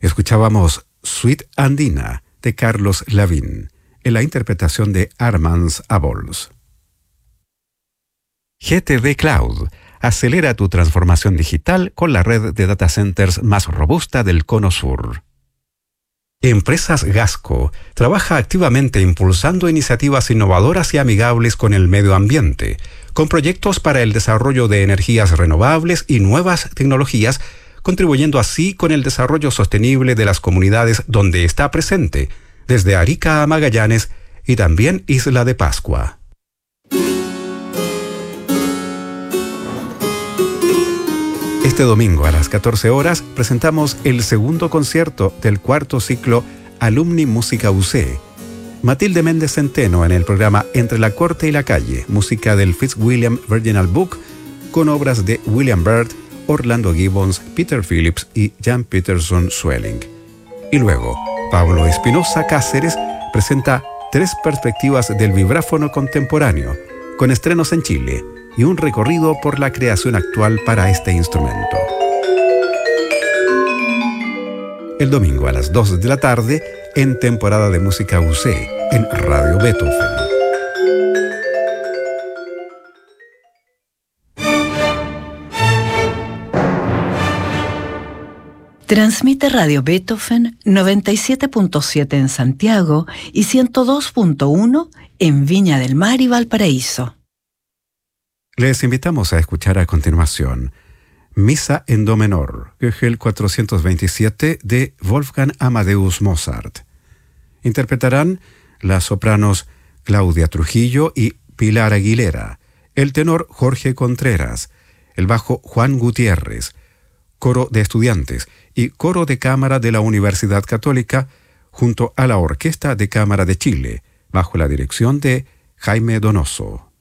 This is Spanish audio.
Escuchábamos Suite Andina de Carlos Lavín, en la interpretación de Armands Abols. GTD Cloud acelera tu transformación digital con la red de data centers más robusta del Cono Sur. Empresas Gasco trabaja activamente impulsando iniciativas innovadoras y amigables con el medio ambiente, con proyectos para el desarrollo de energías renovables y nuevas tecnologías, contribuyendo así con el desarrollo sostenible de las comunidades donde está presente, desde Arica a Magallanes y también Isla de Pascua. Este domingo a las 14 horas presentamos el segundo concierto del cuarto ciclo Alumni Música UC. Matilde Méndez Centeno en el programa Entre la Corte y la Calle, música del Fitzwilliam Virginal Book, con obras de William Byrd, Orlando Gibbons, Peter Phillips y Jan Peterson Swelling. Y luego, Pablo Espinosa Cáceres presenta 3 perspectivas del vibráfono contemporáneo, con estrenos en Chile y un recorrido por la creación actual para este instrumento. El domingo a las 2 de la tarde, en temporada de música UC, en Radio Beethoven. Transmite Radio Beethoven 97.7 en Santiago y 102.1 en Viña del Mar y Valparaíso. Les invitamos a escuchar a continuación Misa en Do menor, Köchel 427 de Wolfgang Amadeus Mozart. Interpretarán las sopranos Claudia Trujillo y Pilar Aguilera, el tenor Jorge Contreras, el bajo Juan Gutiérrez, coro de estudiantes y coro de cámara de la Universidad Católica, junto a la Orquesta de Cámara de Chile, bajo la dirección de Jaime Donoso.